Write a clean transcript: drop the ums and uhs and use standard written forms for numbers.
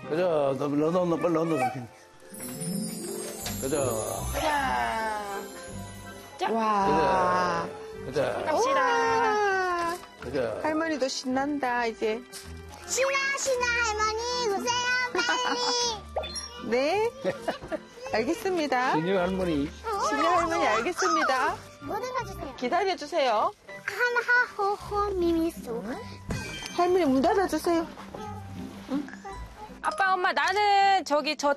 가자, 너도 빨리 넣어. 가자, 자, 와. 가자, 갑시다. 가자. 할머니도 신난다, 이제. 신나 할머니 오세요 빨리. 네. 알겠습니다. 신유 할머니. 신유 할머니 알겠습니다. 뭐 들어주세요. 기다려주세요. 하하호호 미미소. 할머니 문 닫아주세요. 아빠, 엄마, 나는 저기 저